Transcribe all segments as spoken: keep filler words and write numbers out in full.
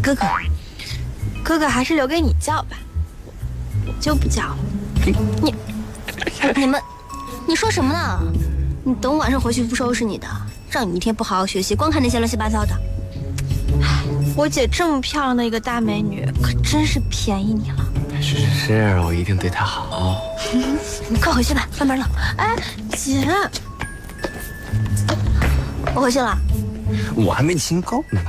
哥哥，哥哥还是留给你叫吧，我就不叫了。你，你们，你说什么呢？你等我晚上回去不收拾你的，让你一天不好好学习，光看那些乱七八糟的。唉，我姐这么漂亮的一个大美女，可真是便宜你了。 是是是，我一定对她好。 嗯，你快回去吧，关门了。哎，姐，我回去了。 我还没亲够呢。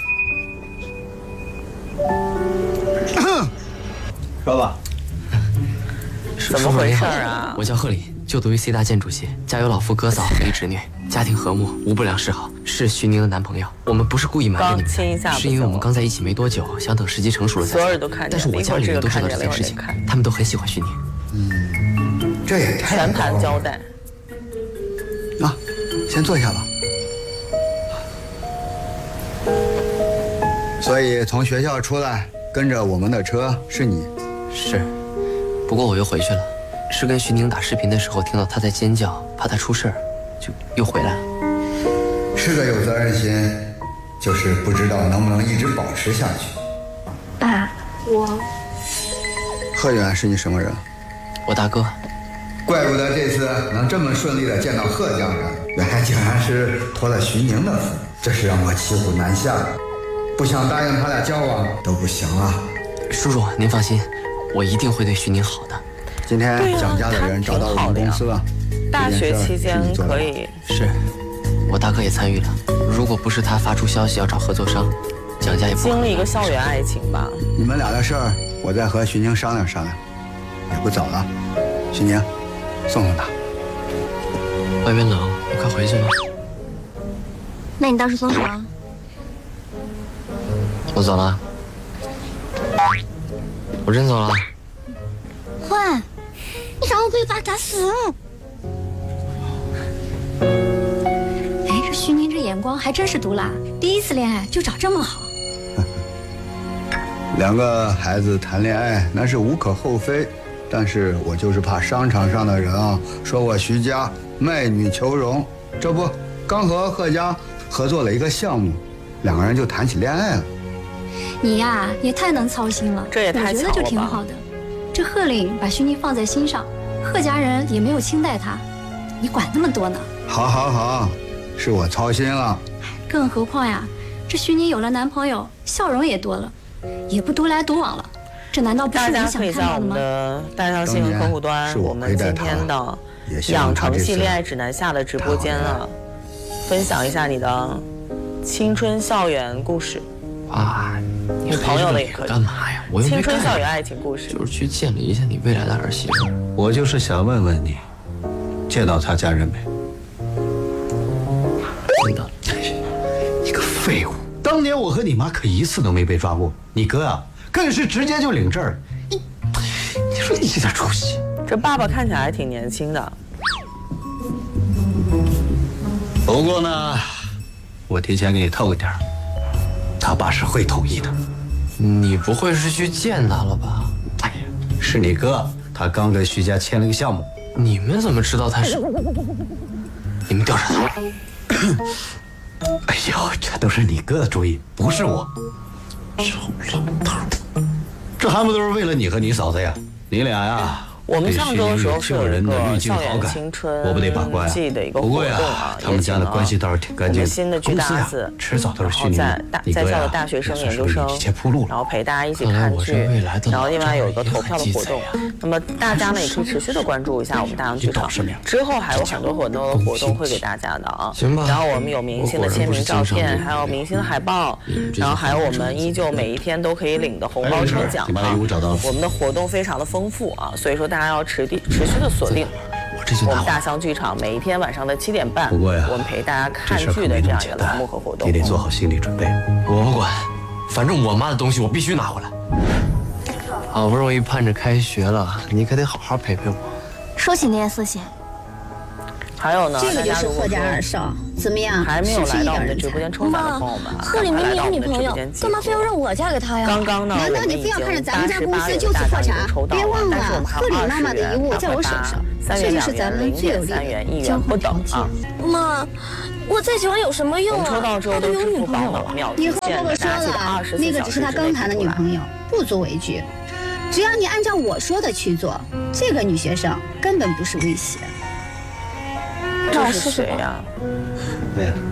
说吧。 怎么回事啊？ 我叫贺林，就读于 C 大建筑系，家有老父哥嫂和一侄女，家庭和睦，无不良嗜好，是徐宁的男朋友。我们不是故意瞒着你们，是因为我们刚在一起没多久，想等时机成熟了再说。 所有人都看见， 但是我家里人都知道这件事情，他们都很喜欢徐宁。 嗯，这也太全盘交代。 啊，先坐下吧。所以从学校出来，跟着我们的车是你？ 是。不过我又回去了，是跟徐宁打视频的时候听到她在尖叫，怕她出事儿，就又回来了。 是个有责任心，就是不知道能不能一直保持下去。 爸，我贺远是你什么人？ 我大哥。 怪不得这次能这么顺利的见到贺家人，原来竟然是托了徐宁的福，这是让我骑虎难下，不想答应他俩交往都不行了。 叔叔，您放心。我一定会对徐宁好的。 今天蒋家的人找到我们公司了， 大学期间可以。 是，我大哥也参与了。如果不是他发出消息要找合作商，蒋家也不经历一个校园爱情吧。 你们俩的事儿，我再和徐宁商量商量。也不早了，徐宁，送送他。 外面冷，你快回去吧。 那你倒是送什么？ 我走了。我真走了。 喂，你让我被爸打死！哎，这徐宁这眼光还真是毒辣，第一次恋爱就找这么好。 两个孩子谈恋爱那是无可厚非，但是我就是怕商场上的人啊说我徐家卖女求荣。这不，刚和贺家合作了一个项目，两个人就谈起恋爱了。 你呀，也太能操心了， 这也太巧了吧。 我觉得就挺好的。这贺岭把徐宁放在心上，贺家人也没有轻待他，你管那么多呢？ 好，好，好，是我操心了。 更何况呀，这徐宁有了男朋友，笑容也多了，也不独来独往了，这难道不是你想看到的吗？ 大家可以在我们的大象新闻客户端，我们今天的养成系恋爱指南下的直播间了，分享一下你的青春校园故事。 啊， 你朋友的也可以。 干嘛呀？我又没青春校园爱情故事， 就是去见了一下你未来的儿媳妇。 我就是想问问你，见到他家人没？ 见到了。 你个废物！当年我和你妈可一次都没被抓过，你哥啊，更是直接就领证。你，你说你这点出息？ 这爸爸看起来还挺年轻的。 不过呢，我提前给你透个底儿。他爸是会同意的。 你不会是去见他了吧？ 哎呀，是你哥，他刚跟徐家签了个项目。 你们怎么知道他是？你们调查他。 哎呦，这都是你哥的主意，不是我。 臭老头， 这还不都是为了你和你嫂子呀？你俩呀。 我们上周的时候是有一个校园青春我不得把关季的一个活动啊， 他们家的关系倒是挺干净。 我们新的剧搭子， 迟早都是虚拟。 在大在校的大学生、研究生，然后陪大家一起看剧，然后另外有一个投票的活动。那么大家呢也可以持续的关注一下我们大洋剧场，之后还有很多很多的活动会给大家的啊。 行吧。 然后我们有明星的签名照片，还有明星的海报，然后还有我们依旧每一天都可以领的红包抽奖啊。我们的活动非常的丰富啊，所以说大家要持地。持续的锁定我们大象剧场，每一天晚上的七点半， 不过呀， 我们陪大家看剧的这样一个栏目和活动， 你得做好心理准备。 我不管，反正我妈的东西我必须拿回来。好不容易盼着开学了，你可得好好陪陪我。 说起那些私信， 还有呢， 这个就是贺家二少，怎么样？ 还没有来到我们的直播间抽奖的朋友们， 贺里明明有女朋友，干嘛非要让我嫁给他呀？ 刚刚呢， 难道你非要看着咱们家公司就此破产？别忘了，贺里妈妈的遗物在我手上，这就是咱们最有力的交换条件。 妈， 我再喜欢有什么用啊？ 抽到之后都有女朋友了。 你和伯伯说了，那个只是他刚谈的女朋友，不足为惧。只要你按照我说的去做，这个女学生根本不是威胁。 这是谁呀？ 对呀，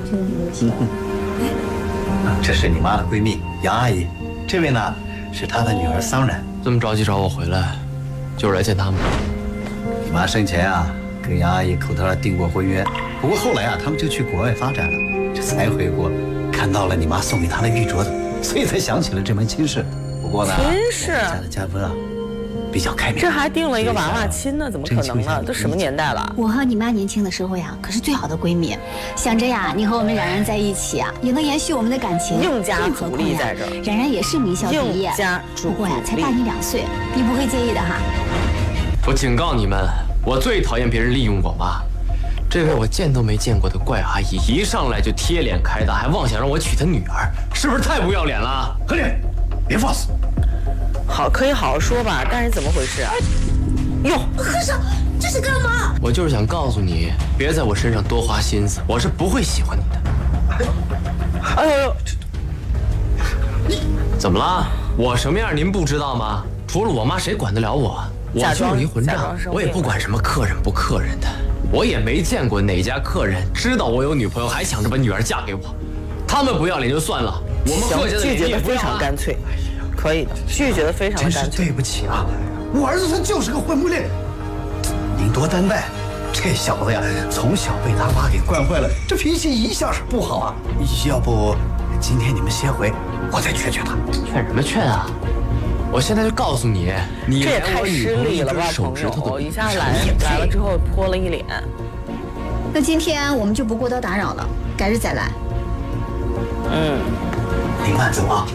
这是你妈的闺蜜杨阿姨，这位呢是她的女儿桑然。 这么着急找我回来，就是来见他们。 你妈生前啊跟杨阿姨口头上订过婚约，不过后来啊他们就去国外发展了，这才回国，看到了你妈送给她的玉镯子，所以才想起了这门亲事。不过呢， 亲事家的家风啊比较开明， 这还订了一个娃娃亲呢，怎么可能呢？都什么年代了？ 我和你妈年轻的时候呀，可是最好的闺蜜。想着呀，你和我们冉冉在一起啊，也能延续我们的感情。 硬加阻力在这儿， 冉冉也是名校毕业，不过呀，才大你两岁，你不会介意的哈。 我警告你们，我最讨厌别人利用我妈。这位我见都没见过的怪阿姨，一上来就贴脸开大，还妄想让我娶她女儿，是不是太不要脸了？ 何脸，别放肆！ 好，可以好好说吧，但是怎么回事啊？哟， 和尚，这是干嘛？ 我就是想告诉你，别在我身上多花心思，我是不会喜欢你的。 哎呦呦， 你怎么了？我什么样您不知道吗？除了我妈，谁管得了我？我就是一混账，我也不管什么客人不客人的，我也没见过哪家客人知道我有女朋友还想着把女儿嫁给我。他们不要脸就算了，我们贺家的拒绝的非常干脆。可以的，拒绝的非常干脆。 真是对不起啊，我儿子他就是个混不吝，您多担待。这小子呀，从小被他妈给惯坏了，这脾气一向是不好啊。要不今天你们先回，我再劝劝他。 劝什么劝啊？我现在就告诉你，你这也太失礼了吧，朋友！一下来来了之后泼了一脸。 那今天我们就不过多打扰了，改日再来。 嗯， 您慢走啊。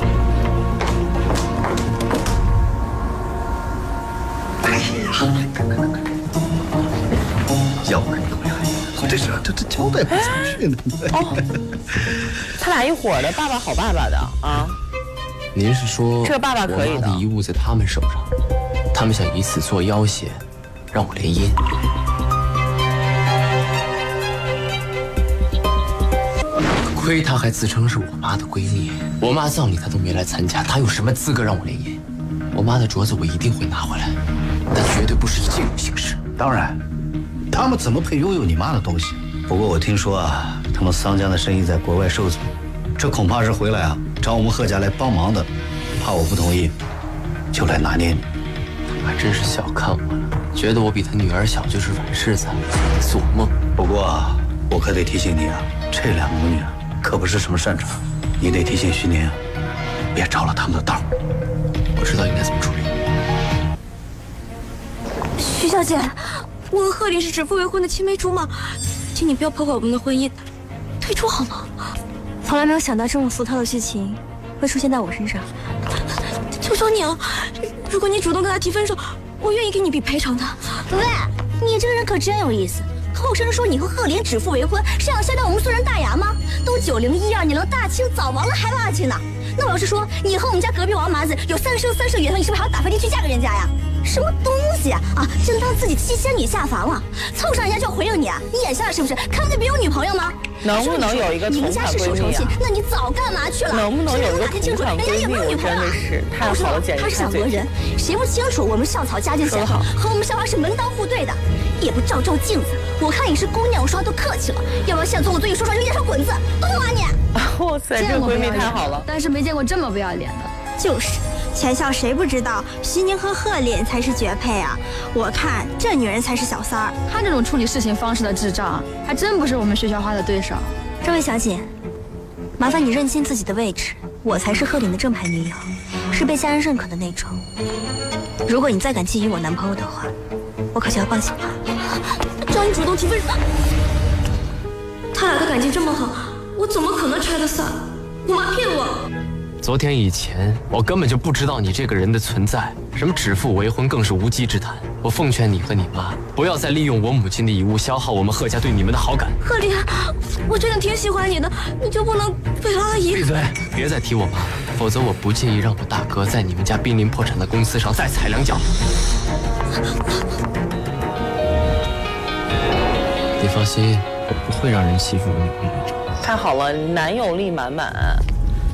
要不然你回来，我这是这这交代不下去呢。 哦，他俩一伙的，爸爸好爸爸的啊。 您是说这个爸爸可以的？ 我妈的遗物在他们手上，他们想以此做要挟，让我联姻。亏她还自称是我妈的闺蜜，我妈葬礼她都没来参加，她有什么资格让我联姻？我妈的镯子我一定会拿回来，但绝对不是以这种形式。 当然，他们怎么配拥有你妈的东西？不过我听说啊，他们桑家的生意在国外受阻，这恐怕是回来啊找我们贺家来帮忙的，怕我不同意，就来拿捏你。 他还真是小看我了，觉得我比他女儿小就是软柿子，做梦。 不过我可得提醒你啊，这两母女啊可不是什么善茬，你得提醒徐宁，别着了他们的道。 我知道应该怎么处理。 徐小姐，我和贺林是指腹为婚的青梅竹马，请你不要破坏我们的婚姻，退出好吗？从来没有想到这种俗套的事情会出现在我身上。求求你啊，如果你主动跟他提分手，我愿意给你笔赔偿的。 喂，你这个人可真有意思。后生说你和贺林指腹为婚，是想陷害我们苏人大牙吗？都九零一二年了，大清早亡了还霸气呢。那我要是说你和我们家隔壁王麻子有三生三世缘分，你是不是还要打飞机去嫁给人家呀？什么东西啊！啊，真当自己七仙女下凡了，凑上人家就要回应你啊？你眼瞎了是不是？看那边有女朋友吗？ 能不能有一个同款闺蜜啊？ 那你早干嘛去了？ 能不能有一个同款闺蜜？我真的是太好了，简直他是想讹人，谁不清楚我们校草家境显赫，和我们校花是门当户对的？也不照照镜子，我看你是姑娘刷都客气了，要不要现在从我嘴里说出来，就烟上滚子，懂吗你？ 哇塞，这个闺蜜太好了， 但是没见过这么不要脸的。 就是，全校谁不知道徐宁和贺林才是绝配啊？我看这女人才是小三儿。 她这种处理事情方式的智障，还真不是我们学校花的对手。 这位小姐，麻烦你认清自己的位置，我才是贺林的正牌女友，是被家人认可的那种。如果你再敢觊觎我男朋友的话，我可就要报警了。找你主动提分手，他俩的感情这么好，我怎么可能拆得散？我妈骗我。 昨天以前，我根本就不知道你这个人的存在，什么指腹为婚更是无稽之谈。我奉劝你和你妈不要再利用我母亲的遗物消耗我们贺家对你们的好感。 贺林，我真的挺喜欢你的，你就不能为了阿姨？ 闭嘴，别再提我妈，否则我不介意让我大哥在你们家濒临破产的公司上再踩两脚。你放心，我不会让人欺负的女人。 太好了，男友力满满。